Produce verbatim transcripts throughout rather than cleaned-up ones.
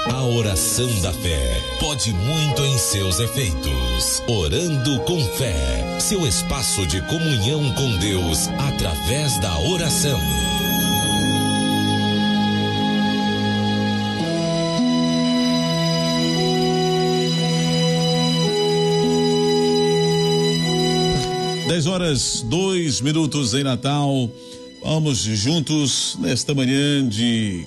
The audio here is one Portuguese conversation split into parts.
A oração da fé pode muito em seus efeitos. Orando com fé, seu espaço de comunhão com Deus através da oração. dez horas, dois minutos em Natal. Vamos juntos nesta manhã de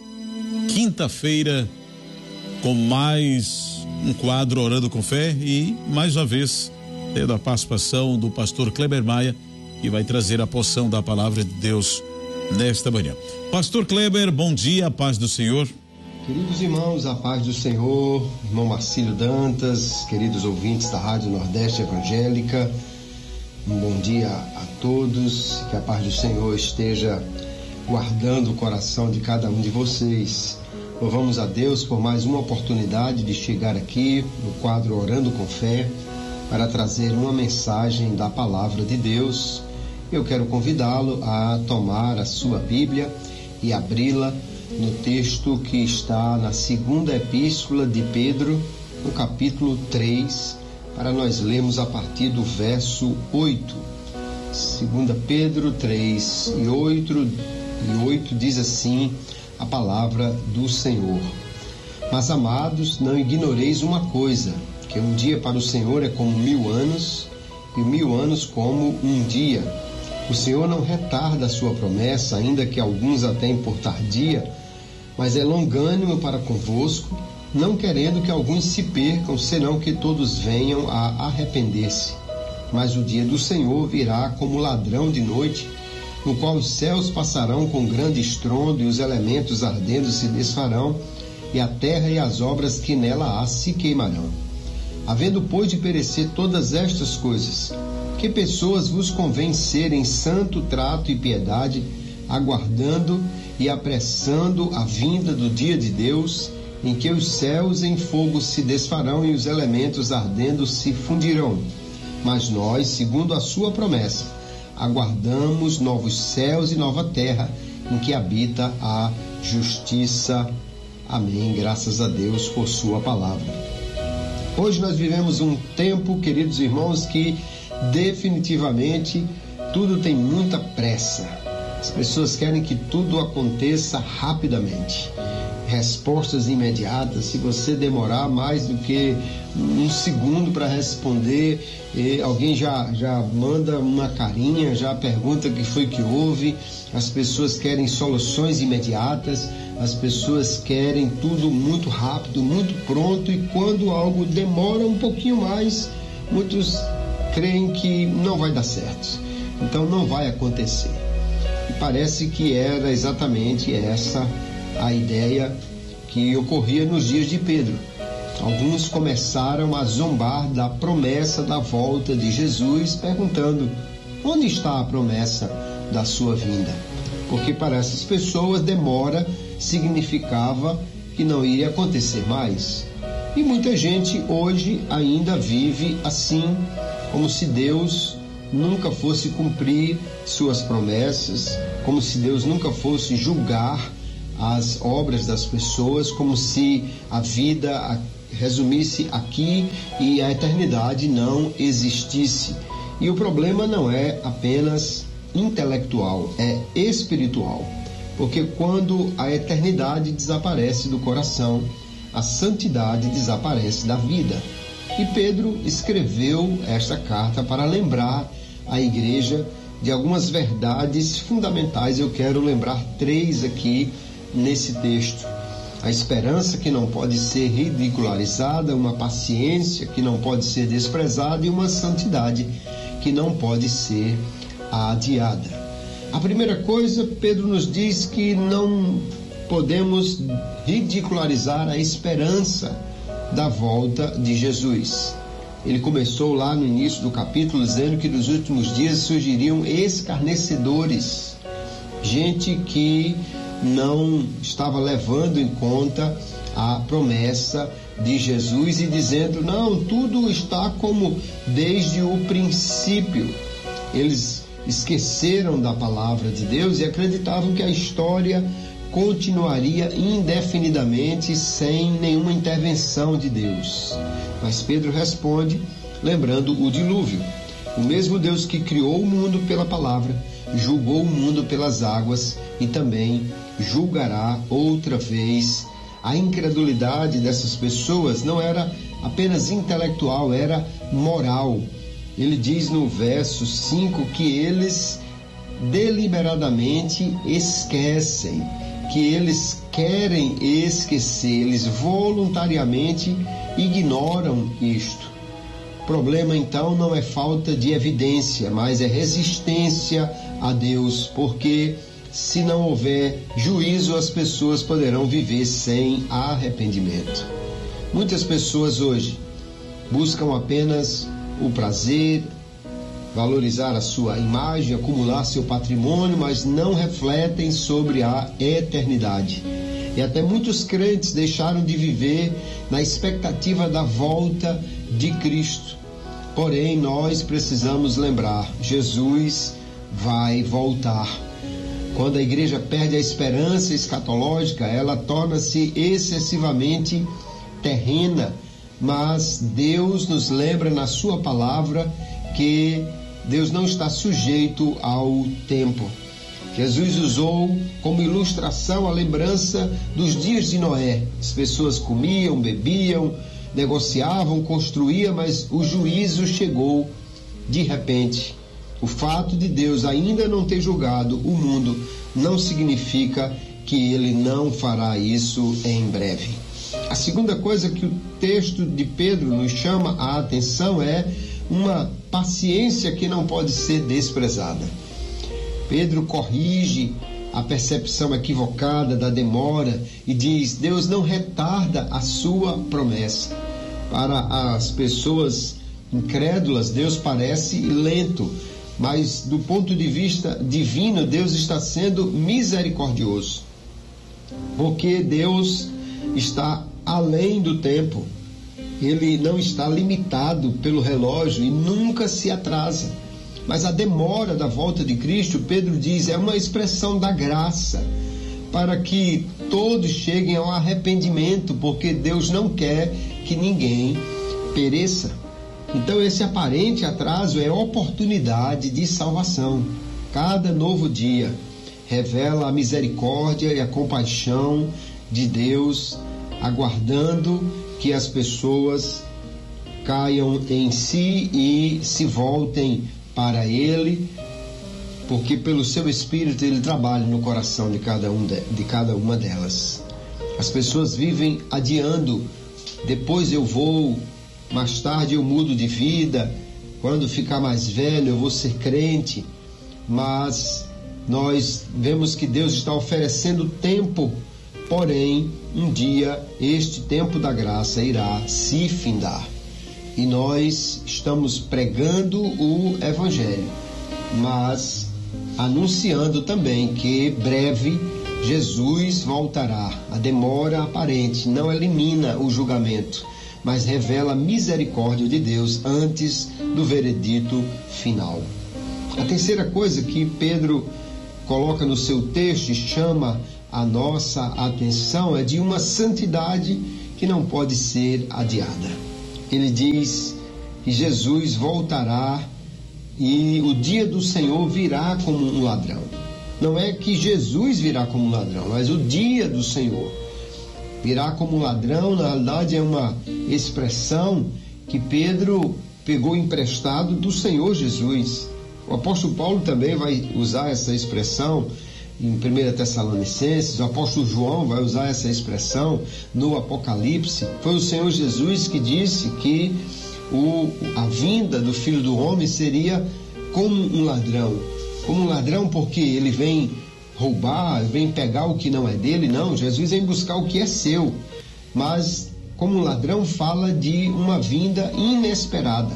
quinta-feira com mais um quadro Orando com Fé e mais uma vez tendo a participação do pastor Kleber Maia, que vai trazer a porção da palavra de Deus nesta manhã. Pastor Kleber, bom dia, a paz do Senhor. Queridos irmãos, a paz do Senhor, irmão Marcílio Dantas, queridos ouvintes da Rádio Nordeste Evangélica, um bom dia a todos, que a paz do Senhor esteja guardando o coração de cada um de vocês. Louvamos a Deus por mais uma oportunidade de chegar aqui no quadro Orando com Fé para trazer uma mensagem da Palavra de Deus. Eu quero convidá-lo a tomar a sua Bíblia e abri-la no texto que está na segunda epístola de Pedro, no capítulo três, para nós lermos a partir do verso oito. Segunda Pedro três e oito, e oito diz assim a palavra do Senhor. Mas, amados, não ignoreis uma coisa, que um dia para o Senhor é como mil anos, e mil anos como um dia. O Senhor não retarda a sua promessa, ainda que alguns a tenham por tardia, mas é longânimo para convosco, não querendo que alguns se percam, senão que todos venham a arrepender-se. Mas o dia do Senhor virá como ladrão de noite, no qual os céus passarão com grande estrondo e os elementos ardendo se desfarão, e a terra e as obras que nela há se queimarão. Havendo, pois, de perecer todas estas coisas, que pessoas vos convém serem santo trato e piedade, aguardando e apressando a vinda do dia de Deus, em que os céus em fogo se desfarão e os elementos ardendo se fundirão. Mas nós, segundo a sua promessa, aguardamos novos céus e nova terra, em que habita a justiça. Amém. Graças a Deus por sua palavra. Hoje nós vivemos um tempo, queridos irmãos, que definitivamente tudo tem muita pressa. As pessoas querem que tudo aconteça rapidamente. Respostas imediatas. Se você demorar mais do que um segundo para responder, eh, alguém já, já manda uma carinha, já pergunta o que foi que houve. As pessoas querem soluções imediatas, as pessoas querem tudo muito rápido, muito pronto, e quando algo demora um pouquinho mais, muitos creem que não vai dar certo, então não vai acontecer. E parece que era exatamente essa a ideia que ocorria nos dias de Pedro. Alguns começaram a zombar da promessa da volta de Jesus, perguntando: onde está a promessa da sua vinda? Porque para essas pessoas demora significava que não iria acontecer mais. E muita gente hoje ainda vive assim, como se Deus nunca fosse cumprir suas promessas, como se Deus nunca fosse julgar as obras das pessoas, como se a vida resumisse aqui e a eternidade não existisse. E o problema não é apenas intelectual, é espiritual, porque quando a eternidade desaparece do coração, a santidade desaparece da vida. E Pedro escreveu esta carta para lembrar a igreja de algumas verdades fundamentais. Eu quero lembrar três aqui nesse texto: a esperança que não pode ser ridicularizada, uma paciência que não pode ser desprezada e uma santidade que não pode ser adiada. A primeira coisa, Pedro nos diz que não podemos ridicularizar a esperança da volta de Jesus. Ele começou lá no início do capítulo dizendo que nos últimos dias surgiriam escarnecedores, gente que não estava levando em conta a promessa de Jesus e dizendo: não, tudo está como desde o princípio. Eles esqueceram da palavra de Deus e acreditavam que a história continuaria indefinidamente sem nenhuma intervenção de Deus. Mas Pedro responde lembrando o dilúvio. O mesmo Deus que criou o mundo pela palavra, julgou o mundo pelas águas e também julgará outra vez. A incredulidade dessas pessoas não era apenas intelectual, era moral. Ele diz no verso cinco que eles deliberadamente esquecem, que eles querem esquecer, eles voluntariamente ignoram isto. O problema então não é falta de evidência, mas é resistência a Deus, porque se não houver juízo, as pessoas poderão viver sem arrependimento. Muitas pessoas hoje buscam apenas o prazer, valorizar a sua imagem, acumular seu patrimônio, mas não refletem sobre a eternidade. E até muitos crentes deixaram de viver na expectativa da volta de Cristo. Porém, nós precisamos lembrar, Jesus vai voltar. Quando a igreja perde a esperança escatológica, ela torna-se excessivamente terrena, mas Deus nos lembra na sua palavra que Deus não está sujeito ao tempo. Jesus usou como ilustração a lembrança dos dias de Noé. As pessoas comiam, bebiam, negociavam, construíam, mas o juízo chegou de repente. O fato de Deus ainda não ter julgado o mundo não significa que ele não fará isso em breve. A segunda coisa que o texto de Pedro nos chama a atenção é uma paciência que não pode ser desprezada. Pedro corrige a percepção equivocada da demora e diz: Deus não retarda a sua promessa. Para as pessoas incrédulas, Deus parece lento, mas do ponto de vista divino, Deus está sendo misericordioso, porque Deus está além do tempo. Ele não está limitado pelo relógio e nunca se atrasa. Mas a demora da volta de Cristo, Pedro diz, é uma expressão da graça, para que todos cheguem ao arrependimento, porque Deus não quer que ninguém pereça. Então esse aparente atraso é oportunidade de salvação. Cada novo dia revela a misericórdia e a compaixão de Deus, aguardando que as pessoas caiam em si e se voltem para Ele, porque pelo seu Espírito Ele trabalha no coração de cada, um de, de cada uma delas. As pessoas vivem adiando, depois eu vou, mais tarde eu mudo de vida, quando ficar mais velho eu vou ser crente, mas nós vemos que Deus está oferecendo tempo, porém um dia este tempo da graça irá se findar. E nós estamos pregando o Evangelho, mas anunciando também que breve Jesus voltará. A demora aparente não elimina o julgamento, mas revela a misericórdia de Deus antes do veredito final. A terceira coisa que Pedro coloca no seu texto e chama a nossa atenção é de uma santidade que não pode ser adiada. Ele diz que Jesus voltará e o dia do Senhor virá como um ladrão. Não é que Jesus virá como um ladrão, mas o dia do Senhor virá como um ladrão. Na realidade é uma expressão que Pedro pegou emprestado do Senhor Jesus. O apóstolo Paulo também vai usar essa expressão em primeira Tessalonicenses, o apóstolo João vai usar essa expressão no Apocalipse. Foi o Senhor Jesus que disse que o, a vinda do Filho do Homem seria como um ladrão. Como um ladrão porque ele vem roubar, vem pegar o que não é dele. Não, Jesus vem buscar o que é seu. Mas como um ladrão fala de uma vinda inesperada.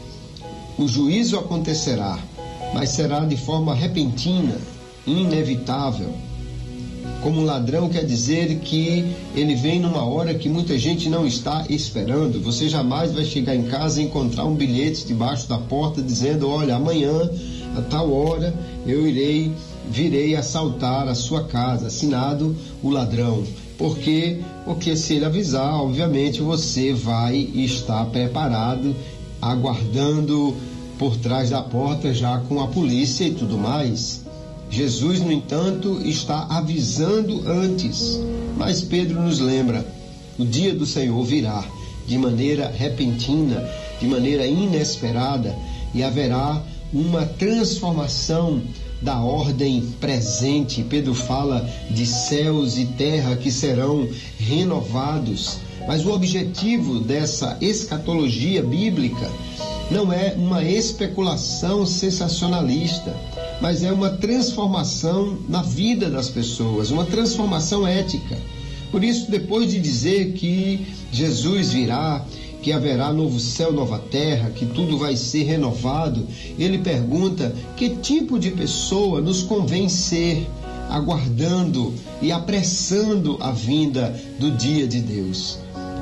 O juízo acontecerá, mas será de forma repentina, inevitável. Como um ladrão quer dizer que ele vem numa hora que muita gente não está esperando. Você jamais vai chegar em casa e encontrar um bilhete debaixo da porta dizendo: olha, amanhã a tal hora eu irei virei assaltar a sua casa, assinado o ladrão. Por quê? Porque se ele avisar, obviamente você vai estar preparado, aguardando por trás da porta já com a polícia e tudo mais. Jesus, no entanto, está avisando antes, mas Pedro nos lembra, o dia do Senhor virá de maneira repentina, de maneira inesperada, e haverá uma transformação da ordem presente. Pedro fala de céus e terra que serão renovados, mas o objetivo dessa escatologia bíblica não é uma especulação sensacionalista, mas é uma transformação na vida das pessoas, uma transformação ética. Por isso, depois de dizer que Jesus virá, que haverá novo céu, nova terra, que tudo vai ser renovado, ele pergunta que tipo de pessoa nos convém ser, aguardando e apressando a vinda do dia de Deus.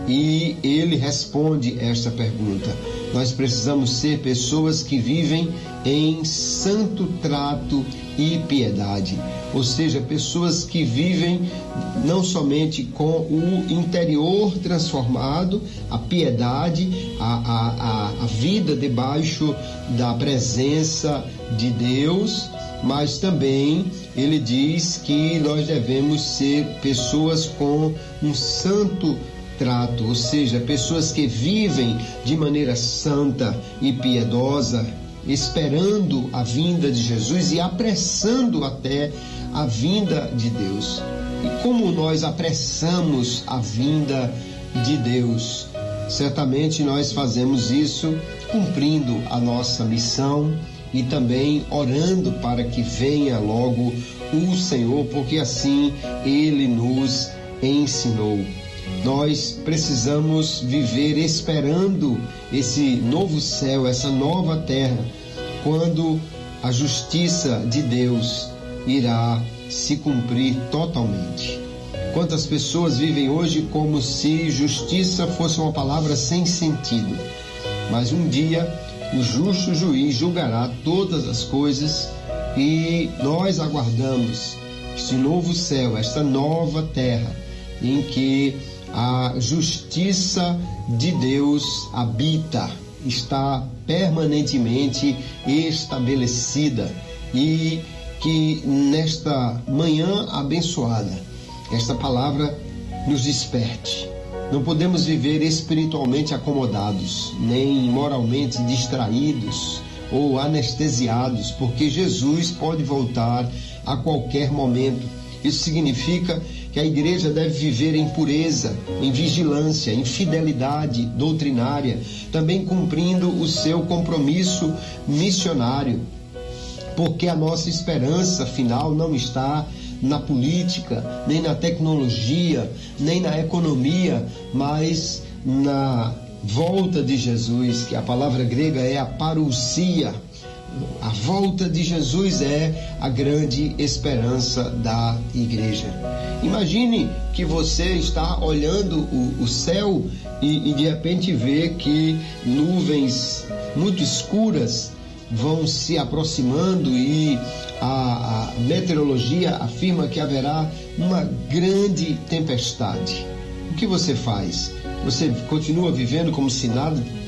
E ele responde esta pergunta: nós precisamos ser pessoas que vivem em santo trato e piedade, ou seja, pessoas que vivem não somente com o interior transformado, a piedade, a, a, a, a vida debaixo da presença de Deus, mas também ele diz que nós devemos ser pessoas com um santo trato, ou seja, pessoas que vivem de maneira santa e piedosa, esperando a vinda de Jesus e apressando até a vinda de Deus. E como nós apressamos a vinda de Deus? Certamente nós fazemos isso cumprindo a nossa missão e também orando para que venha logo o Senhor, porque assim Ele nos ensinou. Nós precisamos viver esperando esse novo céu, essa nova terra, quando a justiça de Deus irá se cumprir totalmente. Quantas pessoas vivem hoje como se justiça fosse uma palavra sem sentido, mas um dia o justo juiz julgará todas as coisas e nós aguardamos este novo céu, esta nova terra, em que a justiça de Deus habita, está permanentemente estabelecida, e que nesta manhã abençoada, esta palavra nos desperte. Não podemos viver espiritualmente acomodados, nem moralmente distraídos ou anestesiados, porque Jesus pode voltar a qualquer momento. Isso significa que a igreja deve viver em pureza, em vigilância, em fidelidade doutrinária, também cumprindo o seu compromisso missionário, porque a nossa esperança final não está na política, nem na tecnologia, nem na economia, mas na volta de Jesus, que a palavra grega é a parousia. A volta de Jesus é a grande esperança da igreja. Imagine que você está olhando o, o céu e, e de repente vê que nuvens muito escuras vão se aproximando e a, a meteorologia afirma que haverá uma grande tempestade. O que você faz? Você continua vivendo como se nada